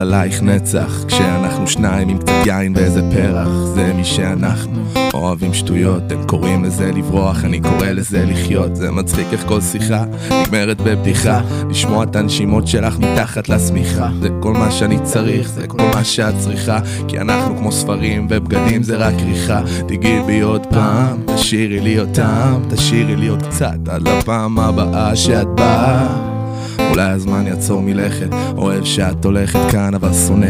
עלייך נצח, כשאנחנו שניים עם קצת יין ואיזה פרח. זה מי שאנחנו, אוהבים שטויות, הם קוראים לזה לברוח, אני קורא לזה לחיות. זה מצחיק איך כל שיחה נגמרת בבדיחה, לשמוע את הנשימות שלך מתחת לשמיכה. זה כל מה שאני צריך, זה כל מה שאת צריכה, כי אנחנו כמו ספרים ובגדים זה רק ריחה. תגיעי בי עוד פעם, תשאירי לי אותם, תשאירי לי עוד קצת עד לפעם הבאה שאת באה. אולי הזמן יעצור מלכת, אוהב שאת הולכת כאן אבל שונא